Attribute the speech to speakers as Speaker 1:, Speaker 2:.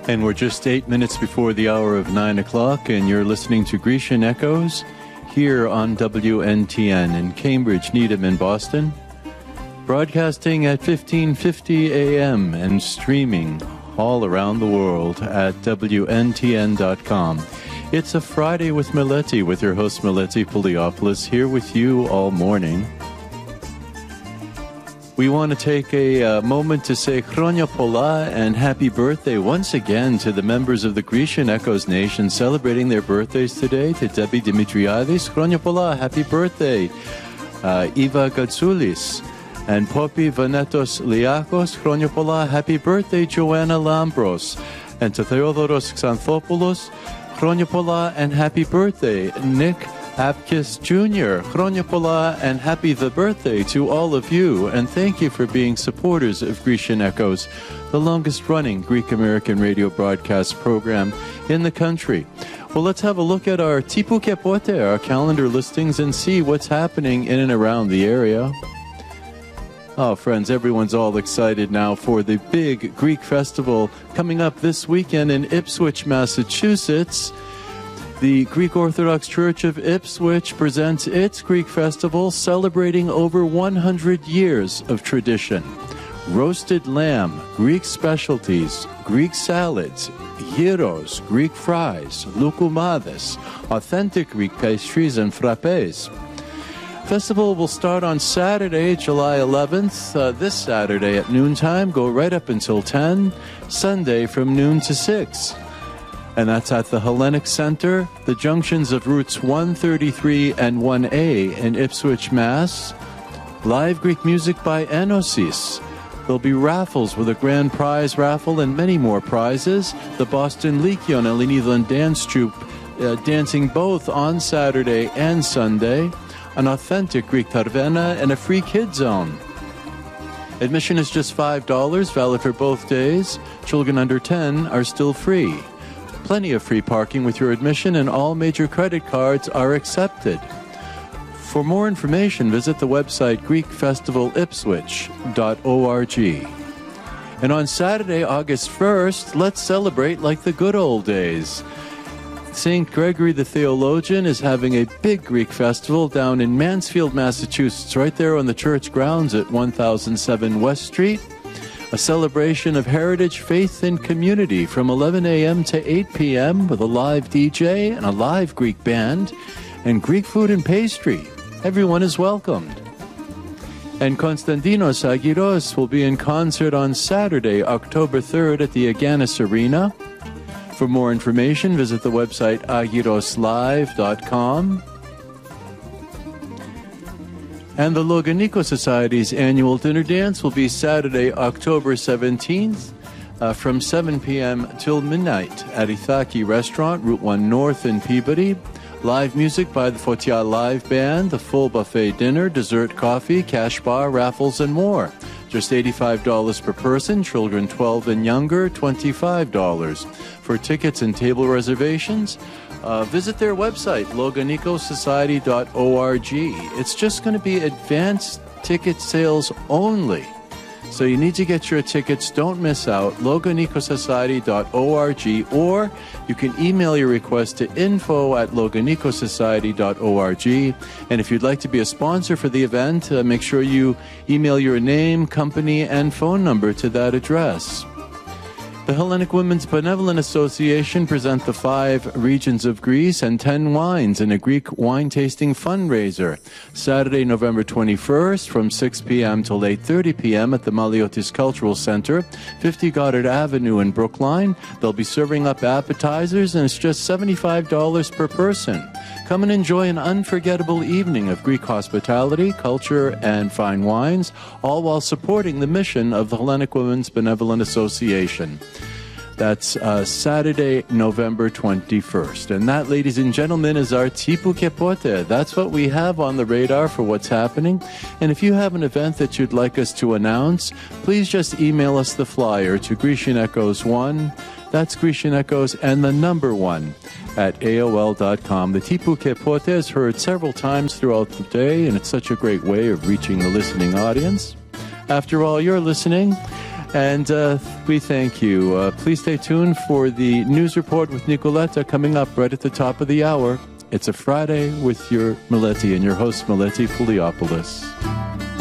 Speaker 1: And we're just 8 minutes before the hour of 9 o'clock, and you're listening to Grecian Echoes here on WNTN in Cambridge, Needham, and Boston. Broadcasting at 1550 a.m. and streaming all around the world at WNTN.com. It's a Friday with Meleti, with your host Meleti Poliopoulos, here with you all morning. We want to take a moment to say Chronia Pola and happy birthday once again to the members of the Grecian Echoes Nation celebrating their birthdays today. To Debbie Dimitriadis, Chronia Pola, happy birthday. Eva Gatsoulis and Poppy Vanetos Liakos, Chronia Pola, happy birthday. Joanna Lambros. And to Theodoros Xanthopoulos, Chronia Pola and happy birthday. Nick Apkiss Jr., Chronia Pola, and happy the birthday to all of you, and thank you for being supporters of Grecian Echoes, the longest-running Greek-American radio broadcast program in the country. Well, let's have a look at our Tipu Kepote, our calendar listings, and see what's happening in and around the area. Oh, friends, everyone's all excited now for the big Greek festival coming up this weekend in Ipswich, Massachusetts. The Greek Orthodox Church of Ipswich presents its Greek festival celebrating over 100 years of tradition. Roasted lamb, Greek specialties, Greek salads, gyros, Greek fries, loukoumades, authentic Greek pastries, and frappes. Festival will start on Saturday, July 11th, this Saturday at noontime, go right up until 10, Sunday from noon to 6. And that's at the Hellenic Center, the junctions of routes 133 and 1A in Ipswich, Mass. Live Greek music by Enosis. There'll be raffles with a grand prize raffle and many more prizes. The Boston Lyceon and Leneland Dance Troupe dancing both on Saturday and Sunday. An authentic Greek tarvena and a free kid zone. Admission is just $5, valid for both days. Children under 10 are still free. Plenty of free parking with your admission, and all major credit cards are accepted. For more information, visit the website greekfestivalipswich.org. And on Saturday, August 1st, let's celebrate like the good old days. St. Gregory the Theologian is having a big Greek festival down in Mansfield, Massachusetts, right there on the church grounds at 1007 West Street. A celebration of heritage, faith, and community from 11 a.m. to 8 p.m. with a live DJ and a live Greek band and Greek food and pastry. Everyone is welcomed. And Konstantinos Agiros will be in concert on Saturday, October 3rd at the Aganis Arena. For more information, visit the website agiroslive.com. And the Loganiko Society's annual dinner dance will be Saturday, October 17th from 7 p.m. till midnight at Ithaki Restaurant, Route 1 North in Peabody. Live music by the Fotia Live Band, the full buffet dinner, dessert, coffee, cash bar, raffles, and more. Just $85 per person, children 12 and younger, $25. For tickets and table reservations, visit their website, loganikosociety.org. It's just going to be advanced ticket sales only. So you need to get your tickets. Don't miss out. loganikosociety.org, or you can email your request to info@loganikosociety.org. And if you'd like to be a sponsor for the event, make sure you email your name, company, and phone number to that address. The Hellenic Women's Benevolent Association present the 5 regions of Greece and 10 wines in a Greek wine tasting fundraiser. Saturday, November 21st from 6 p.m. till 8:30 p.m. at the Maliotis Cultural Center, 50 Goddard Avenue in Brookline. They'll be serving up appetizers, and it's just $75 per person. Come and enjoy an unforgettable evening of Greek hospitality, culture, and fine wines, all while supporting the mission of the Hellenic Women's Benevolent Association. That's Saturday, November 21st. And that, ladies and gentlemen, is our Tipu Kepote. That's what we have on the radar for what's happening. And if you have an event that you'd like us to announce, please just email us the flyer to Grecian Echoes 1. That's Grecian Echoes and the number 1 at AOL.com. The Tipu Kepote is heard several times throughout the day, and it's such a great way of reaching the listening audience. After all, you're listening And we thank you. Please stay tuned for the news report with Nicoletta coming up right at the top of the hour. It's a Friday with your Meleti and your host, Meleti Filiopoulos.